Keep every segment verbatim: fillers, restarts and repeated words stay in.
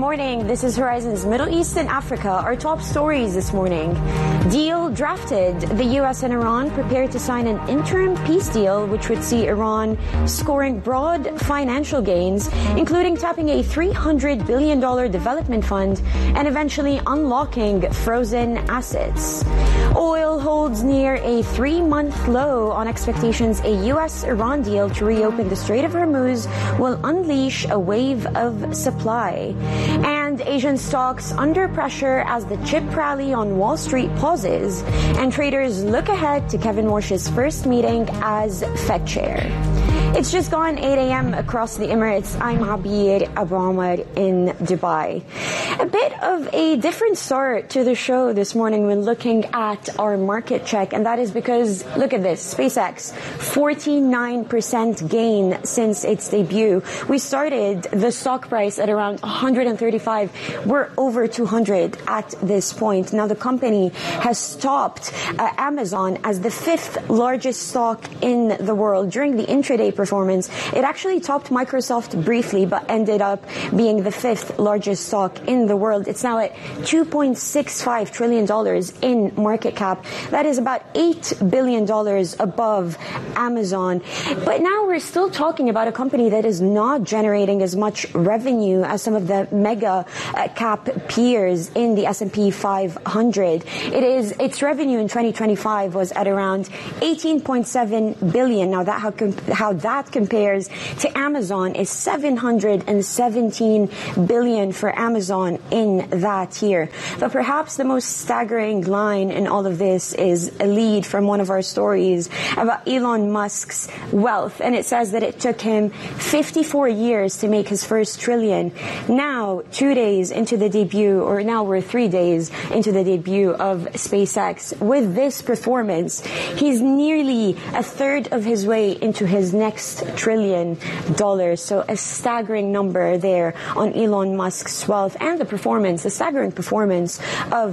morning. This is Horizon's Middle East and Africa. Our top stories this morning. Deal drafted. The U S and Iran prepared to sign an interim peace deal, which would see Iran scoring broad financial gains, including tapping a three hundred billion dollars development fund and eventually unlocking frozen assets. Oil holds near a three-month low on expectations a U S-Iran deal to reopen the Strait of Hormuz will unleash a wave of supply. And Asian stocks under pressure as the chip rally on Wall Street pauses, and traders look ahead to Kevin Warsh's first meeting as Fed chair. It's just gone eight a.m. across the Emirates. I'm Abir Abu Amar in Dubai. A bit of a different start to the show this morning when looking at our market check, and that is because, look at this, SpaceX, forty-nine percent gain since its debut. We started the stock price at around one hundred thirty-five. We're over two hundred at this point. Now the company has topped uh, Amazon as the fifth largest stock in the world. During the intraday performance, it actually topped Microsoft briefly, but ended up being the fifth largest stock in the world. It's now at two point six five trillion dollars in market cap. That is about eight billion dollars above Amazon. But now we're still talking about a company that is not generating as much revenue as some of the mega uh, cap peers in the S and P five hundred. It is, its revenue in twenty twenty-five was at around eighteen point seven billion. Now that how, how that compares to Amazon is seven hundred seventeen billion for Amazon in that year. But perhaps the most staggering line in all of this is a lead from one of our stories about Elon Musk's wealth, and it says that it took him fifty-four years to make his first trillion. Now, two days into the debut, or now we're three days into the debut of SpaceX, with this performance, he's nearly a third of his way into his next trillion dollars. So a staggering number there on Elon Musk's wealth and the performance, the staggering performance of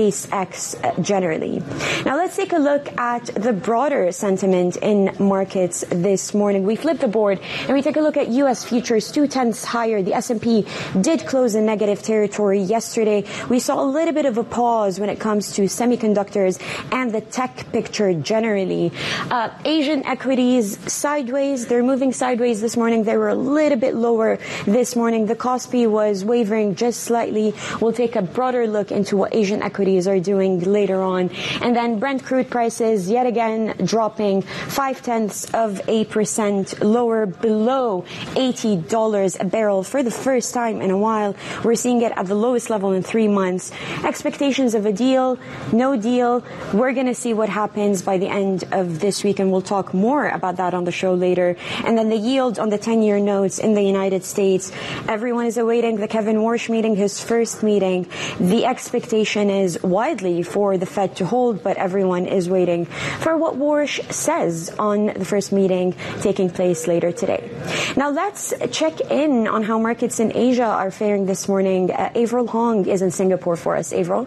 SpaceX generally. Now let's take a look at the broader sentiment in markets this morning. We flip the board and we take a look at U S futures, two tenths higher. The S and P did close in negative territory yesterday. We saw a little bit of a pause when it comes to semiconductors and the tech picture generally. Uh, Asian equities sideways. They're moving sideways this morning. They were a little bit lower this morning. The Kospi was wavering just slightly. We'll take a broader look into what Asian equities are doing later on. And then Brent crude prices yet again dropping five tenths of a percent lower, below eighty dollars a barrel for the first time in a while. We're seeing it at the lowest level in three months. Expectations of a deal, no deal. We're going to see what happens by the end of this week, and we'll talk more about that on the show later. And then the yield on the ten-year notes in the United States. Everyone is awaiting the Kevin Warsh meeting, his first meeting. The expectation is widely for the Fed to hold, but everyone is waiting for what Warsh says on the first meeting taking place later today. Now let's check in on how markets in Asia are faring this morning. Uh, Avril Hong is in Singapore for us. Avril?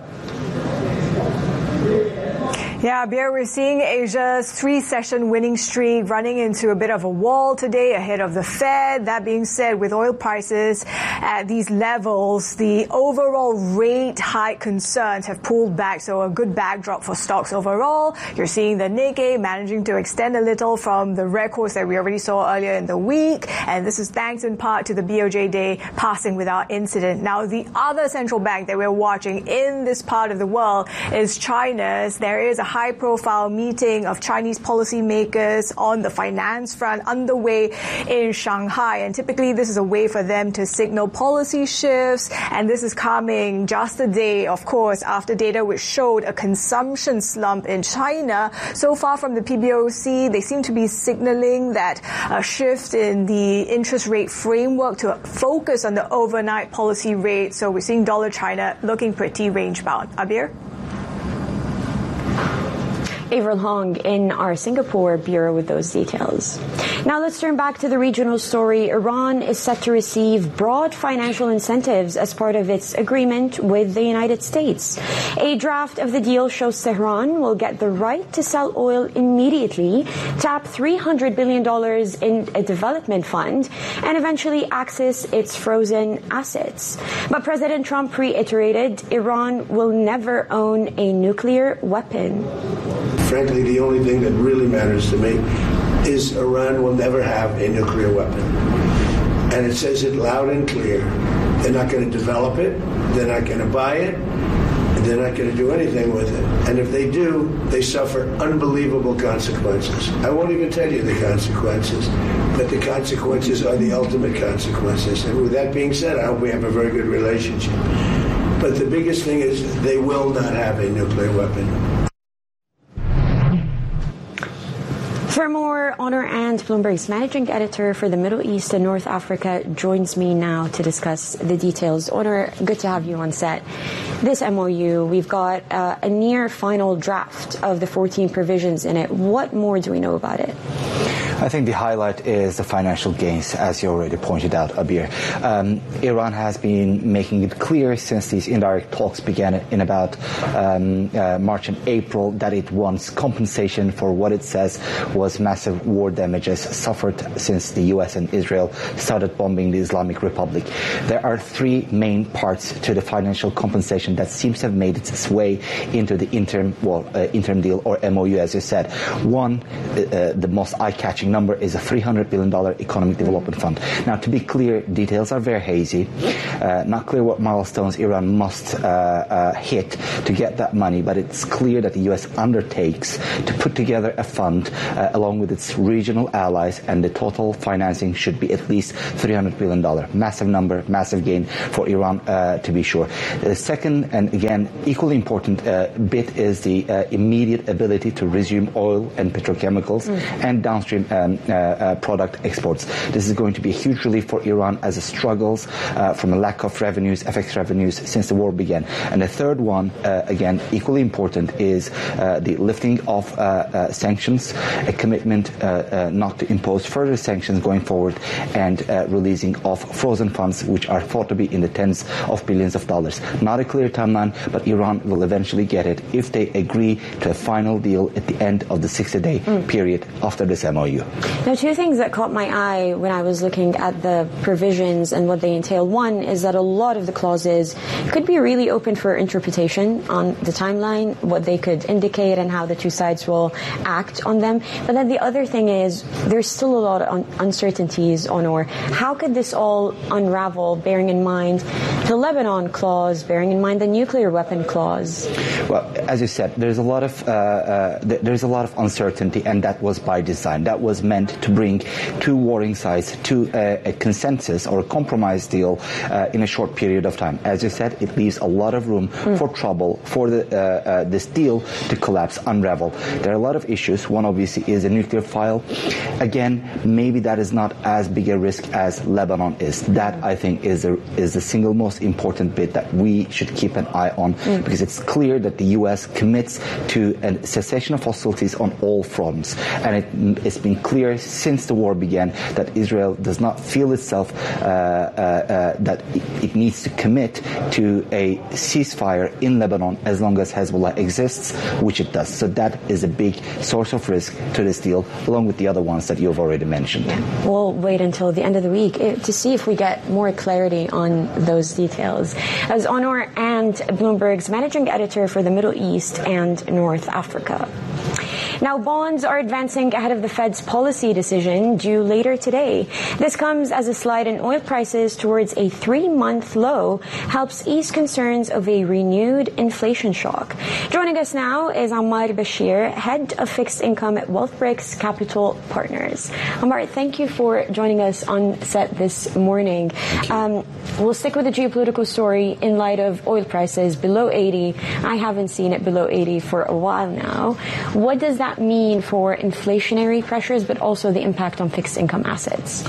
Yeah, Beer, we're seeing Asia's three-session winning streak running into a bit of a wall today ahead of the Fed. That being said, with oil prices at these levels, the overall rate hike concerns have pulled back, so a good backdrop for stocks overall. You're seeing the Nikkei managing to extend a little from the records that we already saw earlier in the week, and this is thanks in part to the B O J day passing without incident. Now, the other central bank that we're watching in this part of the world is China's. There is a high-profile meeting of Chinese policymakers on the finance front underway in Shanghai. And typically, this is a way for them to signal policy shifts. And this is coming just a day, of course, after data which showed a consumption slump in China. So far from the P B O C, they seem to be signaling that a shift in the interest rate framework to focus on the overnight policy rate. So we're seeing dollar China looking pretty range-bound. Abir? Avril Hong in our Singapore bureau with those details. Now let's turn back to the regional story. Iran is set to receive broad financial incentives as part of its agreement with the United States. A draft of the deal shows Tehran will get the right to sell oil immediately, tap three hundred billion dollars in a development fund, and eventually access its frozen assets. But President Trump reiterated Iran will never own a nuclear weapon. Frankly, the only thing that really matters to me is Iran will never have a nuclear weapon. And it says it loud and clear. They're not going to develop it. They're not going to buy it. They're not going to do anything with it. And if they do, they suffer unbelievable consequences. I won't even tell you the consequences, but the consequences are the ultimate consequences. And with that being said, I hope we have a very good relationship. But the biggest thing is they will not have a nuclear weapon. For more, Honor And, Bloomberg's managing editor for the Middle East and North Africa, joins me now to discuss the details. Honor, good to have you on set. This M O U, we've got uh, a near final draft of the fourteen provisions in it. What more do we know about it? I think the highlight is the financial gains, as you already pointed out, Abir. Um, Iran has been making it clear since these indirect talks began in about um, uh, March and April that it wants compensation for what it says was massive war damages suffered since the U S and Israel started bombing the Islamic Republic. There are three main parts to the financial compensation that seems to have made its way into the interim, well, uh, interim deal or M O U, as you said. One, uh, the most eye-catching number is a three hundred billion dollars economic development fund. Now, to be clear, details are very hazy. Uh, not clear what milestones Iran must uh, uh, hit to get that money, but it's clear that the U S undertakes to put together a fund uh, along with its regional allies, and the total financing should be at least three hundred billion dollars. Massive number, massive gain for Iran, uh, to be sure. The second, and again, equally important uh, bit is the uh, immediate ability to resume oil and petrochemicals mm. and downstream Um, uh, uh, product exports. This is going to be a huge relief for Iran as it struggles uh, from a lack of revenues, F X revenues, since the war began. And the third one, uh, again, equally important, is uh, the lifting of uh, uh, sanctions, a commitment uh, uh, not to impose further sanctions going forward, and uh, releasing of frozen funds, which are thought to be in the tens of billions of dollars. Not a clear timeline, but Iran will eventually get it if they agree to a final deal at the end of the sixty-day mm. period after this M O U. Now, two things that caught my eye when I was looking at the provisions and what they entail. One is that a lot of the clauses could be really open for interpretation on the timeline, what they could indicate and how the two sides will act on them. But then the other thing is there's still a lot of un- uncertainties on or how could this all unravel, bearing in mind the Lebanon clause, bearing in mind the nuclear weapon clause? Well, as you said, there's a lot of uh, uh, th- there's a lot of uncertainty, and that was by design. That was meant to bring two warring sides to a, a consensus or a compromise deal uh, in a short period of time. As you said, it leaves a lot of room mm. for trouble, for the, uh, uh, this deal to collapse, unravel. There are a lot of issues. One obviously is a nuclear file. Again, maybe that is not as big a risk as Lebanon is. That, I think, is a, is the single most important bit that we should keep an eye on mm. because it's clear that the U S commits to a cessation of hostilities on all fronts, and it, it's been clear since the war began that Israel does not feel itself uh, uh, uh, that it, it needs to commit to a ceasefire in Lebanon as long as Hezbollah exists, which it does. So that is a big source of risk to this deal, along with the other ones that you've already mentioned. Yeah. We'll wait until the end of the week to see if we get more clarity on those details. As Honor And, Bloomberg's managing editor for the Middle East and North Africa. Now, bonds are advancing ahead of the Fed's policy decision due later today. This comes as a slide in oil prices towards a three-month low helps ease concerns of a renewed inflation shock. Joining us now is Ammar Bashir, head of fixed income at WealthBricks Capital Partners. Ammar, thank you for joining us on set this morning. Um, we'll stick with the geopolitical story in light of oil prices below eighty. I haven't seen it below eighty for a while now. What does that mean for inflationary pressures, but also the impact on fixed income assets?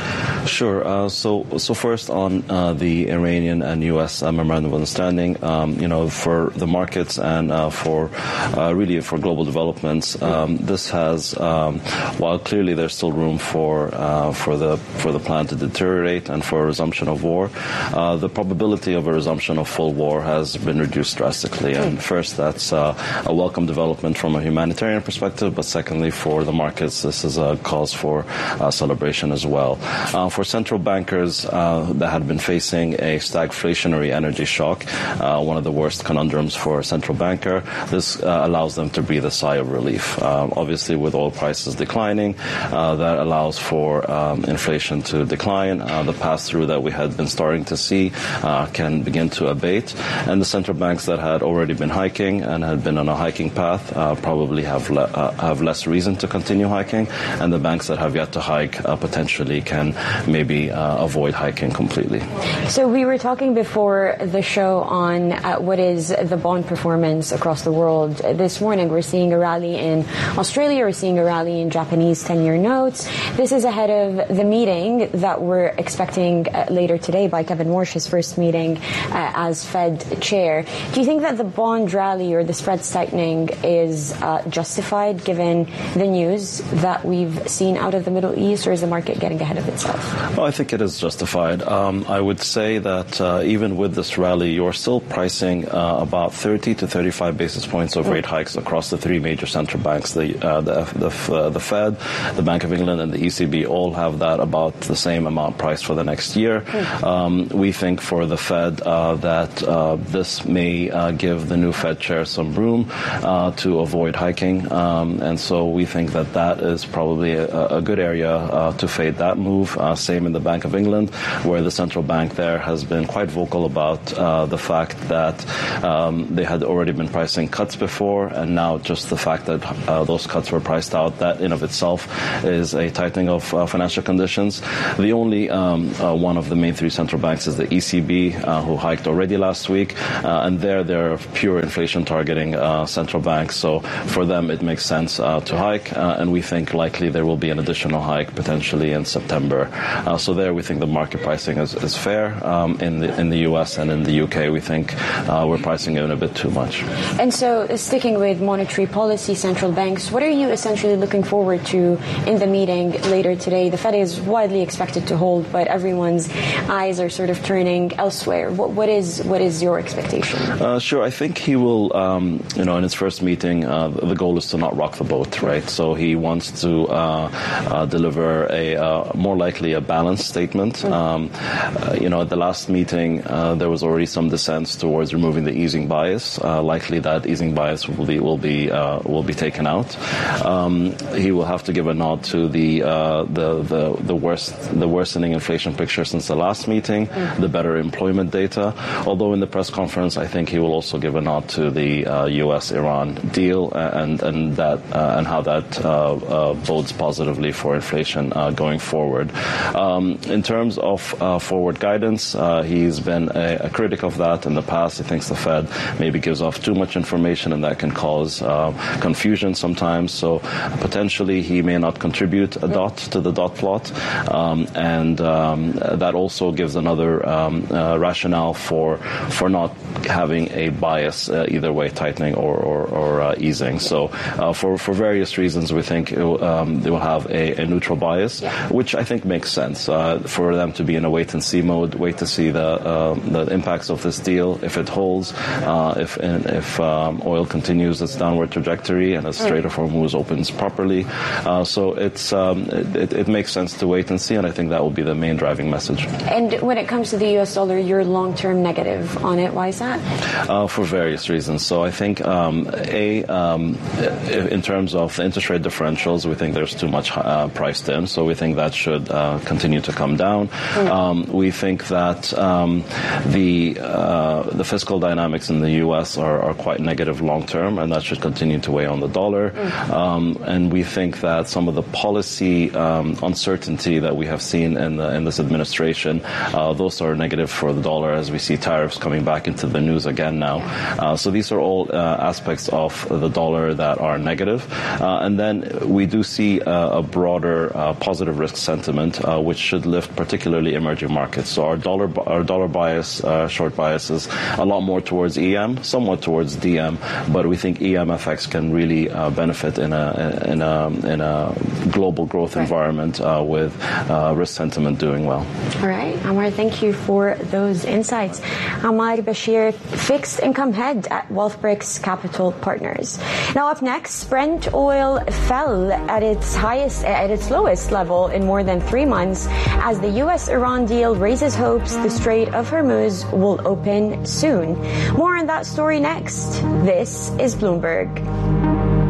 Sure. Uh, so, so first on uh, the Iranian and U S uh, memorandum of understanding, um, you know, for the markets and uh, for uh, really for global developments, um, this has, um, while clearly there's still room for uh, for the for the plan to deteriorate and for a resumption of war, uh, the probability of a resumption of full war has been reduced drastically. And first, that's uh, a welcome development from a humanitarian perspective, but secondly, for the markets, this is a cause for uh, celebration as well. Uh, for central bankers uh, that had been facing a stagflationary energy shock, uh, one of the worst conundrums for a central banker, this uh, allows them to breathe a sigh of relief. Um, obviously, with oil prices declining, uh, that allows for um, inflation to decline. Uh, the pass-through that we had been starting to see uh, can begin to abate, and the central banks that had already been hiking and had been on a hiking path uh, probably have le- uh, have less reason to continue hiking, and the banks that have yet to hike uh, potentially can maybe uh, avoid hiking completely. So we were talking before the show on uh, what is the bond performance across the world. This morning we're seeing a rally in Australia, we're seeing a rally in Japanese ten-year notes. This is ahead of the meeting that we're expecting uh, later today by Kevin Warsh, his first meeting uh, as Fed chair. Do you think that the bond rally or the spreads tightening is uh, justified given the news that we've seen out of the Middle East, or is the market getting ahead of itself? Well, I think it is justified. Um, I would say that uh, even with this rally, you're still pricing uh, about thirty to thirty-five basis points of rate hikes across the three major central banks. The uh, the the, uh, the Fed, the Bank of England, and the E C B all have that about the same amount priced for the next year. Um, we think for the Fed uh, that uh, this may uh, give the new Fed chair some room uh, to avoid hiking, um, and so we think that that is probably a, a good area uh, to fade that move. Uh, same in the Bank of England, where the central bank there has been quite vocal about uh, the fact that um, they had already been pricing cuts before, and now just the fact that uh, those cuts were priced out, that in of itself is a tightening of uh, financial conditions. The only um, uh, one of the main three central banks is the E C B, uh, who hiked already last week, uh, and there they're pure inflation targeting uh, central banks. So for them, it makes sense uh, to hike, uh, and we think likely there will be an additional hike potentially in September. Uh, so there, we think the market pricing is, is fair. Um, in the in the U S and in the U K, we think uh, we're pricing in a bit too much. And so, sticking with monetary policy, central banks, what are you essentially looking forward to in the meeting later today? The Fed is widely expected to hold, but everyone's eyes are sort of turning elsewhere. What, what is what is your expectation? Uh, sure, I think he will. Um, you know, in his first meeting, uh, the goal is to not rock the boat, right? So he wants to uh, uh, deliver a uh, more likely a balanced statement. Um, uh, you know, at the last meeting, uh, there was already some dissent towards removing the easing bias. Uh, likely that easing bias will be will be uh, will be taken out. Um, he will have to give a nod to the uh, the the the worst the worsening inflation picture since the last meeting, mm. the better employment data. Although in the press conference, I think he will also give a nod to the uh, U S Iran deal and and that uh, and how that uh, uh, bodes positively for inflation uh, going forward. Um, in terms of uh, forward guidance, uh, he's been a, a critic of that in the past. He thinks the Fed maybe gives off too much information, and that can cause uh, confusion sometimes. So potentially he may not contribute a dot to the dot plot, um, and um, that also gives another um, uh, rationale for for not having a bias uh, either way, tightening or or, or uh, easing. So uh, for for various reasons, we think it will, um, they will have a, a neutral bias, which I think makes sense uh, for them to be in a wait and see mode, wait to see the uh, the impacts of this deal, if it holds, uh, if if um, oil continues its downward trajectory and as Strait of Hormuz opens properly. Uh, so it's um, it, it makes sense to wait and see, and I think that will be the main driving message. And when it comes to the U S dollar, you're long-term negative on it. Why is that? Uh, for various reasons. So I think um, a um, in terms of the interest rate differentials, we think there's too much uh, priced in. So we think that should uh, continue to come down. Mm. Um, we think that um, the uh, the fiscal dynamics in the U S are, are quite negative long term, and that should continue to weigh on the dollar. Mm. Um, and we think that some of the policy um, uncertainty that we have seen in the, in this administration, uh, those are negative for the dollar as we see tariffs coming back into the news again now. Uh, so these are all uh, aspects of the dollar that are negative. Uh, and then we do see uh, a broader uh, positive risk sentiment. Uh, uh, which should lift particularly emerging markets. So our dollar our dollar bias, uh, short bias, is a lot more towards E M, somewhat towards D M, but we think E M F X can really uh, benefit in a in a in a global growth right. environment uh, with uh, risk sentiment doing well. All right, Ammar, thank you for those insights. Ammar Bashir, fixed income head at Wealthbricks Capital Partners. Now up next, Brent oil fell at its highest, at its lowest level in more than three months as the U S Iran deal raises hopes the Strait of Hormuz will open soon. More on that story next. This is Bloomberg.